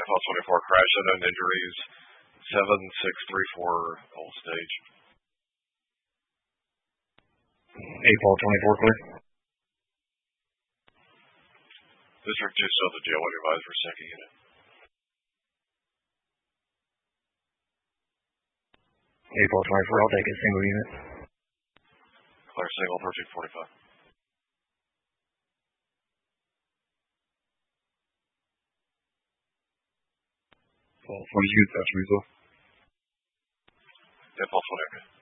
FL 24 crash unknown injuries 7634 old stage. 8-ball 24 clear. District 2 still at the jail. What advise for second unit? 8-ball 24, I'll take a single unit. Clear single 1345. Well, 20 units, that's resolved. FL 20.